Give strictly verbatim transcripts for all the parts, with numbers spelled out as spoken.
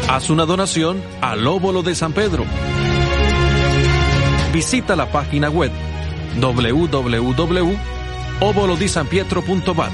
Haz una donación al Óbolo de San Pedro. Visita la página web doble u doble u doble u punto óbolo di san pietro punto va.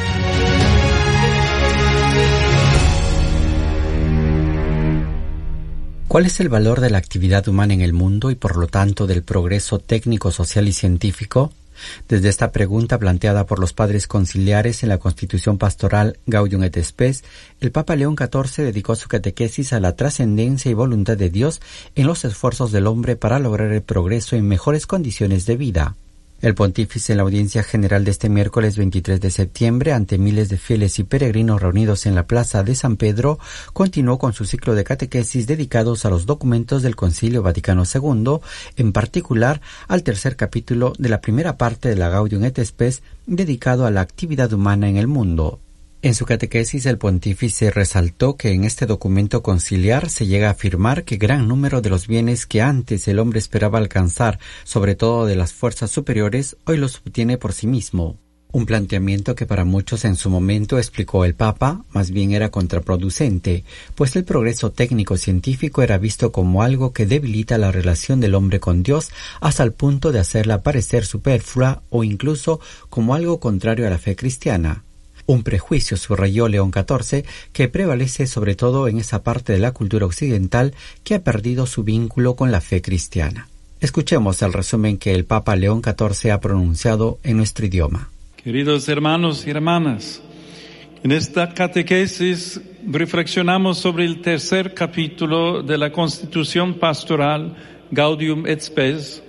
¿Cuál es el valor de la actividad humana en el mundo y por lo tanto del progreso técnico, social y científico? Desde esta pregunta planteada por los padres conciliares en la Constitución Pastoral Gaudium et Spes, el Papa León catorce dedicó su catequesis a la trascendencia y voluntad de Dios en los esfuerzos del hombre para lograr el progreso en mejores condiciones de vida. El pontífice en la audiencia general de este miércoles veintitrés de septiembre, ante miles de fieles y peregrinos reunidos en la plaza de San Pedro, continuó con su ciclo de catequesis dedicados a los documentos del Concilio Vaticano segundo, en particular al tercer capítulo de la primera parte de la Gaudium et Spes, dedicado a la actividad humana en el mundo. En su catequesis, el pontífice resaltó que en este documento conciliar se llega a afirmar que gran número de los bienes que antes el hombre esperaba alcanzar, sobre todo de las fuerzas superiores, hoy los obtiene por sí mismo. Un planteamiento que para muchos en su momento, explicó el Papa, más bien era contraproducente, pues el progreso técnico-científico era visto como algo que debilita la relación del hombre con Dios hasta el punto de hacerla parecer superflua o incluso como algo contrario a la fe cristiana. Un prejuicio, subrayó León catorce, que prevalece sobre todo en esa parte de la cultura occidental que ha perdido su vínculo con la fe cristiana. Escuchemos el resumen que el Papa León catorce ha pronunciado en nuestro idioma. Queridos hermanos y hermanas, en esta catequesis reflexionamos sobre el tercer capítulo de la Constitución Pastoral Gaudium et Spes,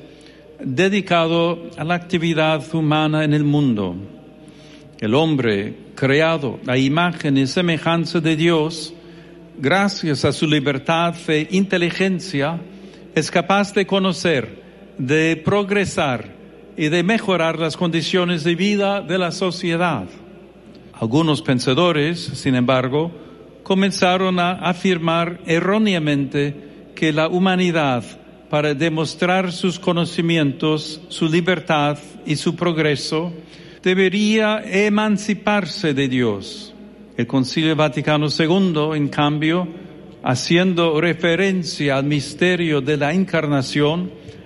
dedicado a la actividad humana en el mundo. El hombre, creado a imagen y semejanza de Dios, gracias a su libertad, fe e inteligencia, es capaz de conocer, de progresar y de mejorar las condiciones de vida de la sociedad. Algunos pensadores, sin embargo, comenzaron a afirmar erróneamente que la humanidad, para demostrar sus conocimientos, su libertad y su progreso, debería emanciparse de Dios. El Concilio Vaticano segundo, en cambio, haciendo referencia al misterio de la Encarnación,